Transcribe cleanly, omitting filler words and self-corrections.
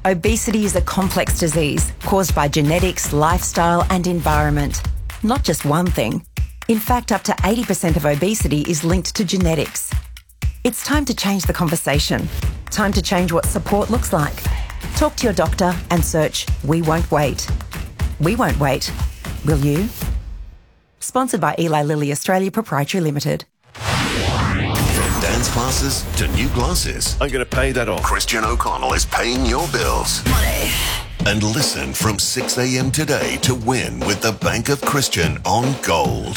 Obesity is a complex disease caused by genetics, lifestyle and environment. Not just one thing. In fact, up to 80% of obesity is linked to genetics. It's time to change the conversation. Time to change what support looks like. Talk to your doctor and search We Won't Wait. We won't wait. Will you? Sponsored by Eli Lilly Australia Proprietary Limited. From dance classes to new glasses, I'm going to pay that off. Christian O'Connell is paying your bills. Money. And listen from 6 a.m. today to win with the Bank of Christian on Gold.